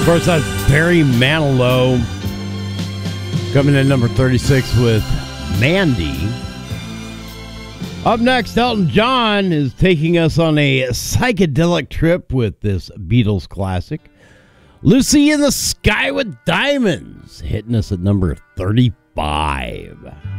course, that's Barry Manilow coming in number 36 with Mandy. Up next, Elton John is taking us on a psychedelic trip with this Beatles classic. Lucy in the Sky with Diamonds, hitting us at number 35.